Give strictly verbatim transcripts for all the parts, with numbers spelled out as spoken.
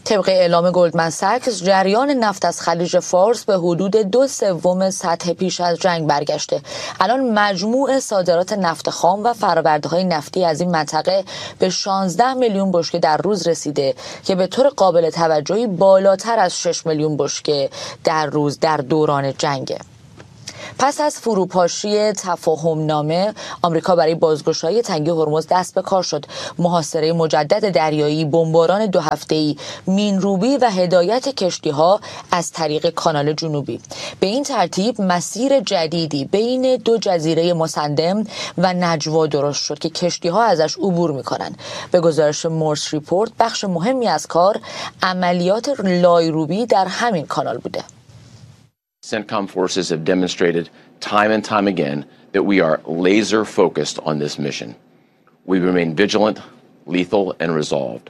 طبق اعلام گلدمن ساکس جریان نفت از خلیج فارس به حدود دو سوم سطح پیش از جنگ برگشته. الان مجموع صادرات نفت خام و فرآورده‌های نفتی از این منطقه به شانزده میلیون بشکه در روز رسیده که به طور قابل توجهی بالاتر از شش میلیون بشکه در روز در دوران جنگه. پس از فروپاشی تفاهم نامه، آمریکا برای بازگشایی تنگه هرمز دست به کار شد. محاصره مجدد دریایی، بمباران دو هفته‌ای، مینروبی و هدایت کشتی‌ها از طریق کانال جنوبی. به این ترتیب مسیر جدیدی بین دو جزیره مسندم و نجوا درست شد که کشتی‌ها ازش عبور می‌کنند. به گزارش مورس ریپورت، بخش مهمی از کار عملیات لایروبی در همین کانال بوده. CENTCOM forces have demonstrated time and time again that we are laser focused on this mission. We remain vigilant, lethal, and resolved.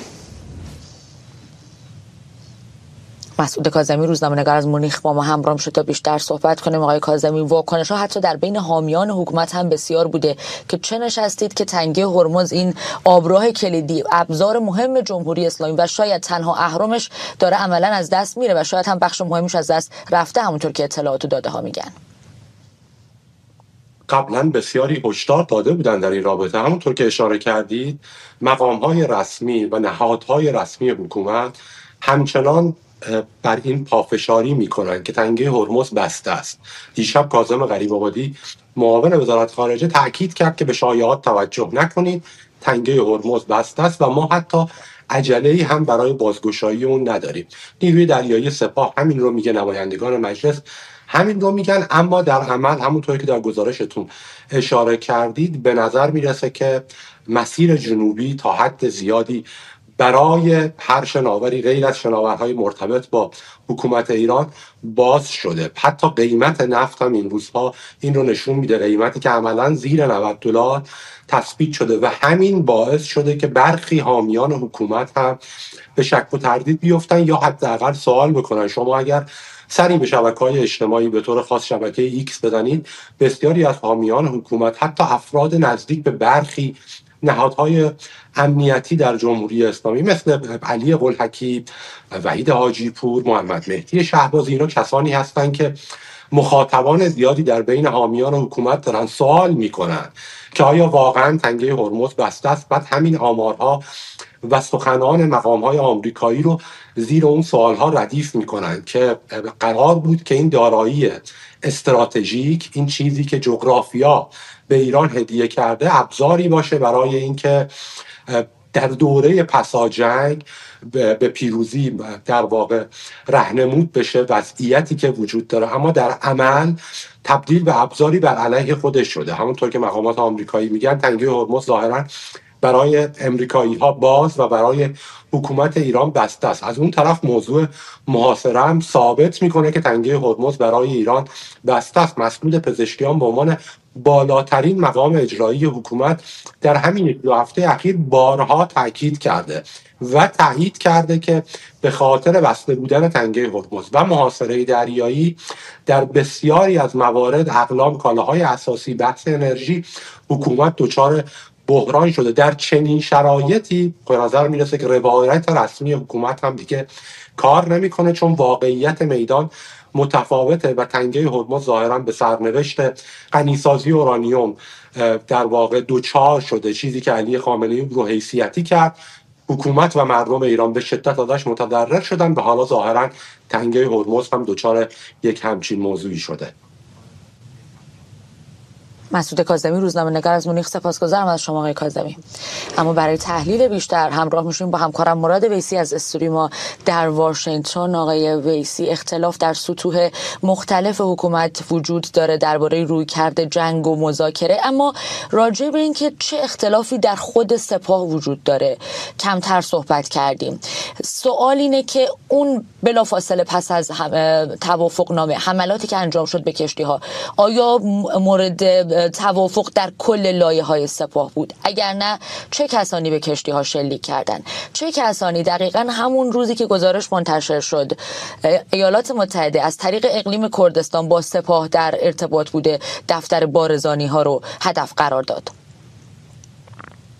مسعود کاظمی روزنامه‌نگار از مونیخ با ما همراه شد تا بیشتر صحبت کنیم. آقای کاظمی، واکنش‌ها حتی در بین حامیان حکومت هم بسیار بوده که چه نشستید که تنگه هرمز این آبراه کلیدی، ابزار مهم جمهوری اسلامی و شاید تنها اهرمش داره عملاً از دست میره و شاید هم بخش مهمش از دست رفته، همونطور که اطلاعات و داده ها میگن. قبلا بسیاری هشدار داده بودن در این رابطه. همونطور که اشاره کردید، مقام‌های رسمی و نهادهای رسمی حکومت همچنان بر این پافشاری میکنن که تنگه هرمز بسته است. دیشب کاظم غریب‌آبادی معاون وزارت خارجه تاکید کرد که به شایعات توجه نکنید، تنگه هرمز بسته است و ما حتی عجله‌ای هم برای بازگشایی اون نداریم. نیروی دریایی سپاه همین رو میگه، نمایندگان مجلس همین رو میگن، اما در عمل همونطور که در گزارشتون اشاره کردید به نظر میرسه که مسیر جنوبی تا حد زیادی برای هر شناوری غیر از شناورهای مرتبط با حکومت ایران باز شده. حتی قیمت نفت هم این روزها این رو نشون میده، قیمتی که عملا زیر نود دلار تثبیت شده و همین باعث شده که برخی حامیان حکومت هم به شک و تردید بیفتن یا حداقل سوال بکنن. شما اگر سری به شبکه‌های اجتماعی به طور خاص شبکه ایکس بزنید، بسیاری از حامیان حکومت، حتی افراد نزدیک به برخی نهادهای امنیتی در جمهوری اسلامی مثل علی قلحکی، وحید حاجی پور، محمد مهدی شهبازی، اینا کسانی هستند که مخاطبان زیادی در بین حامیان حکومت دارن سوال میکنن که آیا واقعا تنگه هرمز بسته است. بعد همین آمارها و سخنان مقام‌های آمریکایی رو زیر اون سوالها ردیف میکنن که قرار بود که این دارایی استراتژیک، این چیزی که جغرافیا به ایران هدیه کرده، ابزاری باشه برای اینکه در دوره پساجنگ به پیروزی در واقع راهنمود بشه وضعیتی که وجود داره، اما در عمل تبدیل به ابزاری بر علیه خودش شده. همونطور که مقامات آمریکایی میگن، تنگه هرمز ظاهراً برای امریکایی ها باز و برای حکومت ایران بسته است. از اون طرف موضوع محاصره هم ثابت میکنه که تنگه هرمز برای ایران بسته است. مسئول پزشکیان به عنوان بالاترین مقام اجرایی حکومت در همین یک دو هفته اخیر بارها تاکید کرده و تایید کرده که به خاطر بسته بودن تنگه هرمز و محاصره دریایی در بسیاری از موارد اقلام کالاهای اساسی، بحث انرژی، حکومت دچار بحران شده. در چنین شرایطی به نظر میرسه که روایت رسمی حکومت هم دیگه کار نمیکنه، چون واقعیت میدان متفاوته و تنگه هرمز ظاهرا به سرنوشت غنیسازی اورانیوم در واقع دوچار شده، چیزی که علی خامنه‌ای رو حیثیتی کرد. حکومت و مردم ایران به شدت ازش متضرر شدن و حالا ظاهرا تنگه هرمز هم دوچار یک همچین موضوعی شده. مسعود کاظمی، روزنامه‌نگار از مونیخ، سپاسگزارم از شما آقای کاظمی. اما برای تحلیل بیشتر همراه میشیم با همکارم مراد ویسی از استودیو ما در واشنگتن. آقای ویسی، اختلاف در سطوح مختلف حکومت وجود داره درباره رویکرد جنگ و مذاکره، اما راجع به این که چه اختلافی در خود سپاه وجود داره کمتر صحبت کردیم. سوال اینه که اون بلافاصله پس از توافق نامه حملاتی که انجام شد به کشتی‌ها، آیا مورد توافق در کل لایه‌های سپاه بود؟ اگر نه، چه کسانی به کشتی‌ها شلیک کردند؟ چه کسانی دقیقاً همون روزی که گزارش منتشر شد ایالات متحده از طریق اقلیم کردستان با سپاه در ارتباط بوده، دفتر بارزانی‌ها رو هدف قرار داد؟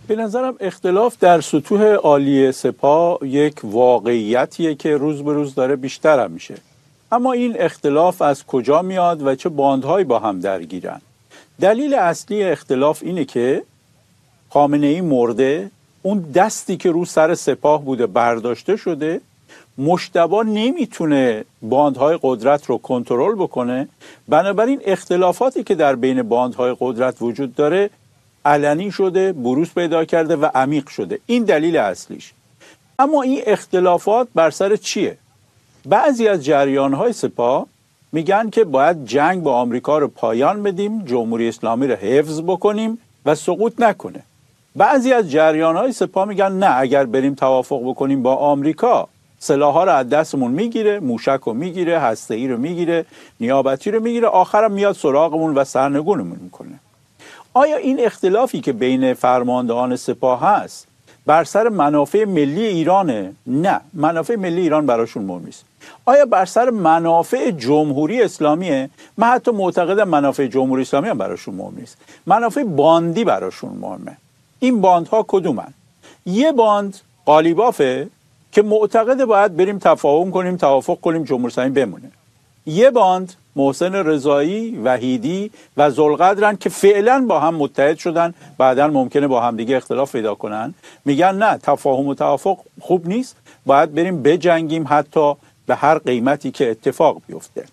به نظرم اختلاف در سطوح عالی سپاه یک واقعیتیه که روز به روز داره بیشتر هم میشه. اما این اختلاف از کجا میاد و چه باندهایی با هم درگیرن؟ دلیل اصلی اختلاف اینه که خامنه‌ای مرده، اون دستی که رو سر سپاه بوده برداشته شده، مجتبی نمیتونه باندهای قدرت رو کنترل بکنه، بنابراین اختلافاتی که در بین باندهای قدرت وجود داره علنی شده، بروز پیدا کرده و عمیق شده. این دلیل اصلیش. اما این اختلافات بر سر چیه؟ بعضی از جریانهای سپاه میگن که باید جنگ با آمریکا رو پایان بدیم، جمهوری اسلامی رو حفظ بکنیم و سقوط نکنه. بعضی از جریانهای سپاه میگن نه، اگر بریم توافق بکنیم با آمریکا، سلاح‌ها رو از دستمون میگیره، موشک رو میگیره، هسته‌ای رو میگیره، نیابتی رو میگیره، آخرم میاد سراغمون و سرنگونمون میکنه. آیا این اختلافی که بین فرماندهان سپاه هست بر سر منافع ملی ایرانه؟ نه، منافع ملی ایران براشون مهم نیست. آیا بر سر منافع جمهوری اسلامیه؟ من حتی معتقدم منافع جمهوری اسلامی هم براشون مهم نیست. منافع باندی براشون مهمه. این باندها کدومن؟ یه باند قالیبافه که معتقده باید بریم تفاهم کنیم، توافق کنیم، جمهوری اسلامی بمونه. یه باند محسن رضایی، وحیدی و ذوالقدرن که فعلا با هم متحد شدن، بعداً ممکنه با هم دیگه اختلاف پیدا کنن، میگن نه، تفاهم و توافق خوب نیست، باید بریم بجنگیم، حتی به هر قیمتی که اتفاق بیفته.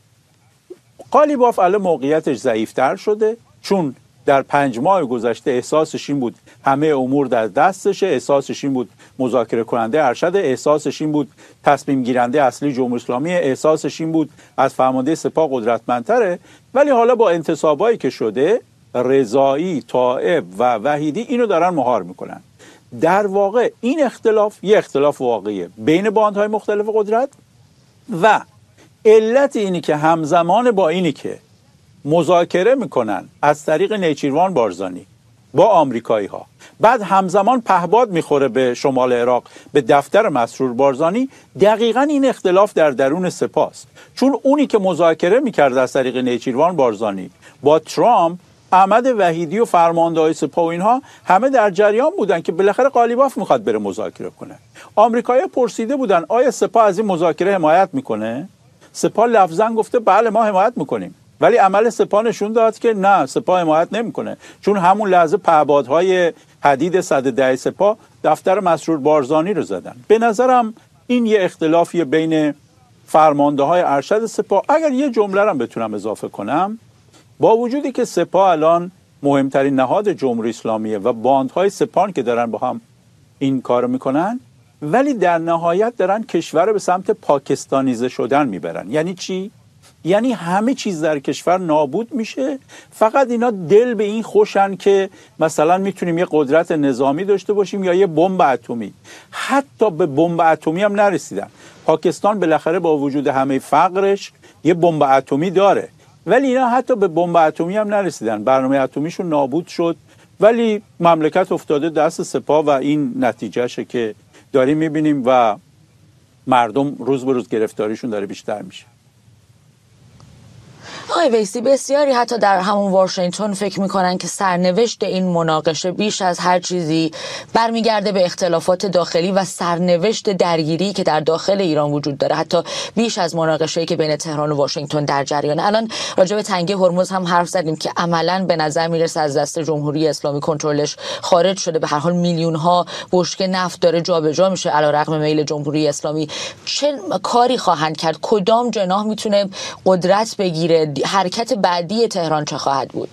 قالیباف الان موقعیتش ضعیفتر شده، چون در پنج ماه گذشته احساسش این بود همه امور در دستشه، احساسش این بود مذاکره کننده ارشد، احساسش این بود تصمیم گیرنده اصلی جمهوری اسلامی، احساسش این بود از فرمانده سپاه قدرتمندتره. ولی حالا با انتصابایی که شده، رضایی، طائب و وحیدی اینو دارن مهار میکنن. در واقع این اختلاف یه اختلاف واقعیه بین باندهای مختلف قدرت و علت اینی که همزمان با اینی که مذاکره میکنن از طریق نیچیروان بارزانی با آمریکایی ها، بعد همزمان پهباد میخوره به شمال عراق به دفتر مسرور بارزانی، دقیقاً این اختلاف در درون سپاه است. چون اونی که مذاکره میکرد از طریق نیچیروان بارزانی با ترامپ، احمد وحیدی و فرمانده‌های سپاه و اینها همه در جریان بودن که بالاخره قالیباف میخواد بره مذاکره کنه. آمریکایی‌ها پرسیده بودن آیا سپاه از این مذاکره حمایت میکنه؟ سپاه لفظاً گفته بله ما حمایت میکنیم، ولی عمل سپاه نشون داد که نه، سپاه حمایت نمیکنه. چون همون لحظه پهپادهای حدید صد و ده سپاه دفتر مسرور بارزانی رو زدن. به نظرم این یه اختلافی بین فرمانده‌های ارشد سپاه. اگر یه جمله رو بتونم اضافه کنم، با وجودی که سپاه الان مهمترین نهاد جمهوری اسلامیه و باندهای سپاه که دارن با هم این کارو میکنن، ولی در نهایت دارن کشور رو به سمت پاکستانیزه شدن میبرن. یعنی چی؟ یعنی همه چیز در کشور نابود میشه، فقط اینا دل به این خوشن که مثلا میتونیم یه قدرت نظامی داشته باشیم یا یه بمب اتمی. حتی به بمب اتمی هم نرسیدن. پاکستان بالاخره با وجود همه فقرش یه بمب اتمی داره، ولی اینا حتی به بمب اتمی هم نرسیدن. برنامه اتمیشون نابود شد، ولی مملکت افتاده دست سپاه و این نتیجهشه که داریم میبینیم و مردم روز به روز گرفتاریشون داره بیشتر میشه. آقای ویسی، بسیاری حتی در همون واشنگتن فکر میکنن که سرنوشت این مناقشه بیش از هر چیزی برمیگرده به اختلافات داخلی و سرنوشت درگیری که در داخل ایران وجود داره، حتی بیش از مناقشه‌ای که بین تهران و واشنگتن در جریانه. الان راجع به تنگه هرمز هم حرف زدیم که عملاً به نظر میرسه از دست جمهوری اسلامی کنترلش خارج شده. به هر حال میلیون ها بشکه نفت داره جابجا میشه علیرغم میل جمهوری اسلامی. چه کاری خواهند کرد؟ کدام جناح میتونه قدرت بگیره؟ حرکت بعدی تهران چه خواهد بود؟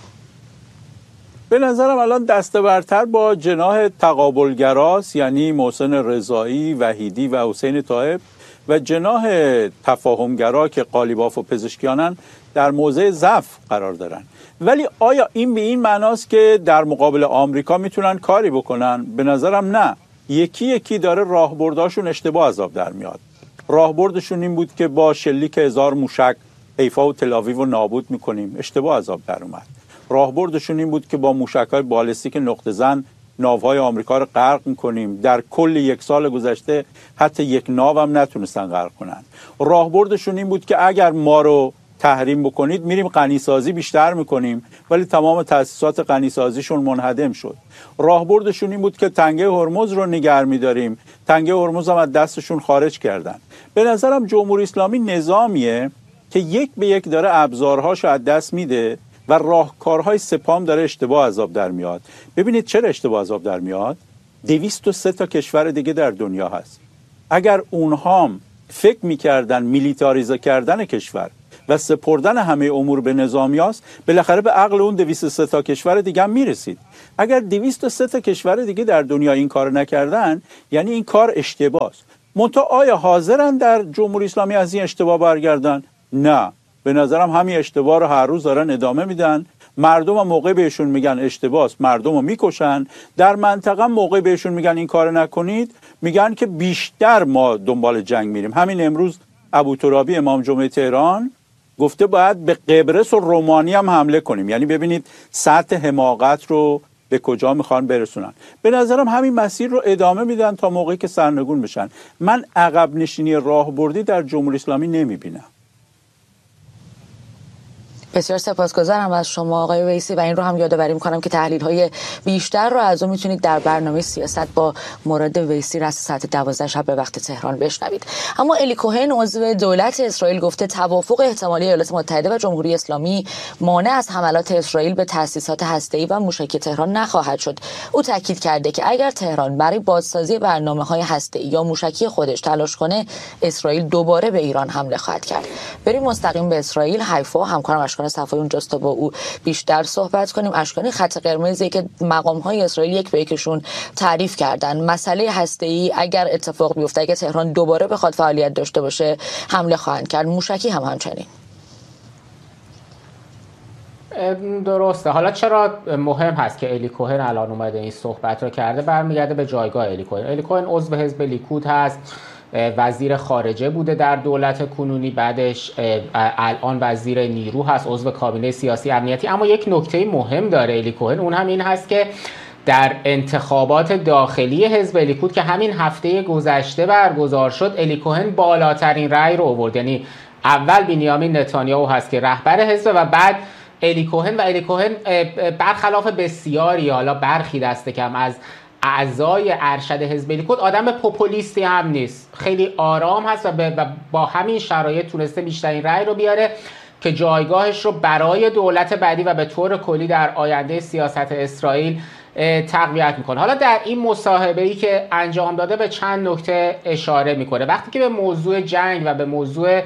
به نظرم الان دسته برتر با جناح تقابلگراست، یعنی محسن رضایی، وحیدی و حسین طائب، و جناح تفاهمگرا که قالیباف و پزشکیانن در موضع ضعف قرار دارن. ولی آیا این به این معناست که در مقابل آمریکا میتونن کاری بکنن؟ به نظرم نه. یکی یکی داره راهبرداشون اشتباه از آب در میاد. راهبردشون این بود که با شلیک هزار موشک حیفا و تل‌آویو رو نابود میکنیم، اشتباه از آب در اومد. راهبردشون این بود که با موشک‌های بالستیک نقطه زن ناوهای آمریکا رو غرق میکنیم. در کل یک سال گذشته حتی یک ناو هم نتونستن غرق کنن. راهبردشون این بود که اگر ما رو تحریم بکنید میریم غنیسازی بیشتر میکنیم، ولی تمام تأسیسات غنیسازیشون منهدم شد. راهبردشون این بود که تنگه هرمز رو نگه میداریم، تنگه هرمز هم از دستشون خارج کردن. به نظرم جمهوری اسلامی نظامیه که یک به یک داره ابزارهاشو از دست میده و راهکارهای سپام داره اشتباه از آب در میاد. ببینید چرا اشتباه از آب در میاد؟ دویست و سه تا کشور دیگه در دنیا هست. اگر اونها فکر میکردن میلیتاریزه کردن کشور و سپردن همه امور به نظامیاست، بالاخره به عقل اون دویست و سه تا کشور دیگه هم میرسید. اگر دویست و سه تا کشور دیگه در دنیا این کار نکردن، یعنی این کار اشتباهه. منتها آیا حاضرن در جمهوری اسلامی از این اشتباه برگردن؟ نه. به نظرم همین اشتباه رو هر روز دارن ادامه میدن. مردم هم موقع بهشون میگن اشتباهه، مردم رو میکشن. در منطقه موقع بهشون میگن این کار نکنید، میگن که بیشتر ما دنبال جنگ میریم. همین امروز ابوترابی امام جمعه تهران گفته باید به قبرس و رومانی هم حمله کنیم. یعنی ببینید سطح حماقت رو به کجا میخوان برسونن. به نظرم همین مسیر رو ادامه میدن تا موقعی که سرنگون بشن. من عقب نشینی راهبردی در جمهوری اسلامی نمیبینم. بسیار سپاسگزارم از شما آقای ویسی و این رو هم یادآوری می‌کنم که تحلیل‌های بیشتر رو از اون میتونید در برنامه سیاست با مراد ویسی رأس ساعت دوازده شب به وقت تهران بشنوید. اما الی کوهن عضو دولت اسرائیل گفته توافق احتمالی ایالات متحده و جمهوری اسلامی مانع از حملات اسرائیل به تأسیسات هسته‌ای و موشکی تهران نخواهد شد. او تاکید کرده که اگر تهران برای بازسازی برنامه‌های هسته‌ای یا موشکی خودش تلاش کنه، اسرائیل دوباره به ایران حمله خواهد کرد. بریم مستقیم به اسرائیل. حیفا همکارم اشکان صفایی اونجاست تا با او بیشتر صحبت کنیم. اشکانی، خط قرمزی که مقام‌های اسرائیل یک به یکشون تعریف کردن، مسئله هسته‌ای اگر اتفاق بیفته، اگه تهران دوباره بخواد فعالیت داشته باشه حمله خواهند کرد، موشکی هم همچنین. درسته. حالا چرا مهم هست که الی کوهن الان اومده این صحبت رو کرده؟ برمیگرده به جایگاه الی کوهن. الی کوهن عضو حزب لیکود هست، وزیر خارجه بوده در دولت کنونی، بعدش الان وزیر نیرو هست، عضو کابینه سیاسی امنیتی. اما یک نکته مهم داره الی کوهن، اون هم این هست که در انتخابات داخلی حزب لیکود که همین هفته گذشته برگزار شد، الی کوهن بالاترین رأی رو آورد. یعنی اول بنیامین نتانیاهو هست که رهبر حزب و بعد الی کوهن، و الی کوهن برخلاف بسیاری، حالا برخی دست کم از اعضای ارشد حزب لیکود، آدم پوپولیستی هم نیست، خیلی آرام هست و با همین شرایط تونسته بیشترین رأی رو بیاره که جایگاهش رو برای دولت بعدی و به طور کلی در آینده سیاست اسرائیل تقویت میکنه. حالا در این مصاحبه‌ای که انجام داده به چند نکته اشاره میکنه. وقتی که به موضوع جنگ و به موضوع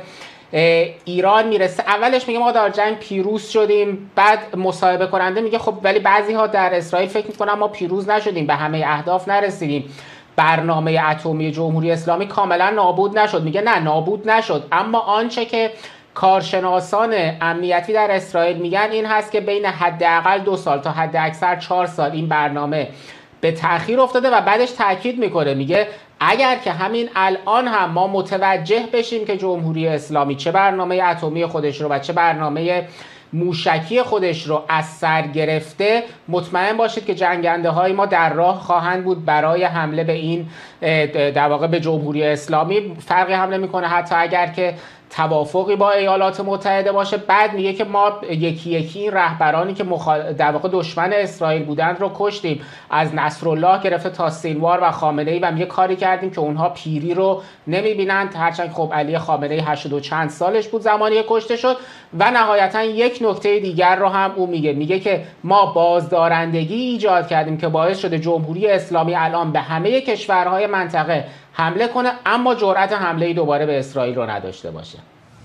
ایران میرسه، اولش میگه ما در جنگ پیروز شدیم، بعد مصاحبه کننده میگه خب ولی بعضی ها در اسرائیل فکر میکنن ما پیروز نشدیم، به همه اهداف نرسیدیم، برنامه اتمی جمهوری اسلامی کاملا نابود نشد. میگه نه، نابود نشد، اما آنچه که کارشناسان امنیتی در اسرائیل میگن این هست که بین حداقل دو سال تا حد اکثر چهار سال این برنامه به تأخیر افتاده و بعدش تاکید میکنه، میگه اگر که همین الان هم ما متوجه بشیم که جمهوری اسلامی چه برنامه اتمی خودش رو و چه برنامه موشکی خودش رو از سر گرفته، مطمئن باشید که جنگنده های ما در راه خواهند بود برای حمله به این در واقع به جمهوری اسلامی. فرقی هم نمیکنه حتی اگر که توافقی با ایالات متحده باشه. بعد میگه که ما یکی یکی این رهبرانی که مخال... در واقع دشمن اسرائیل بودند رو کشتیم، از نصرالله گرفته تا سینوار و خامنه‌ای، و میگه کاری کردیم که اونها پیری رو نمیبینند، هرچند خب علی خامنه‌ای هشتاد و چند سالش بود زمانی کشته شد. و نهایتا یک نکته دیگر رو هم او میگه، میگه که ما بازدارندگی ایجاد کردیم که باعث شده جمهوری اسلامی الان به همه کشورهای منطقه حمله کنه، اما جرأت حمله دوباره به اسرائیل رو نداشته باشه.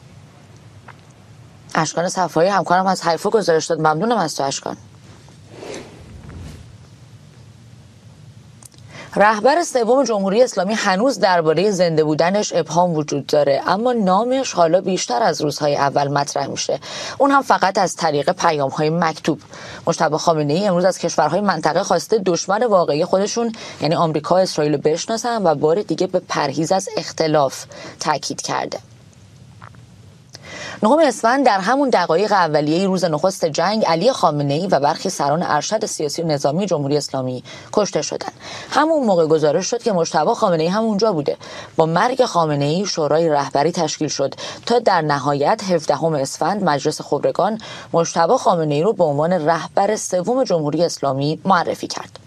اشکان صفایی همکارم از حیفا گزارش داد. ممنونم از تو اشکان. رهبر سوم جمهوری اسلامی هنوز درباره زنده بودنش ابهام وجود داره، اما نامش حالا بیشتر از روزهای اول مطرح میشه، اون هم فقط از طریق پیام‌های مکتوب. مجتبی خامنه‌ای امروز از کشورهای منطقه خواسته دشمن واقعی خودشون یعنی آمریکا اسرائیل رو بشناسن و بار دیگه به پرهیز از اختلاف تاکید کرده. نهم اسفند در همون دقایق اولیه روز نخست جنگ علی خامنه‌ای و برخی سران ارشد سیاسی و نظامی جمهوری اسلامی کشته شدند. همون موقع گزارش شد که مجتبی خامنه‌ای هم اونجا بوده. با مرگ خامنه‌ای شورای رهبری تشکیل شد تا در نهایت هفدهم اسفند مجلس خبرگان مجتبی خامنه‌ای رو به عنوان رهبر سوم جمهوری اسلامی معرفی کرد.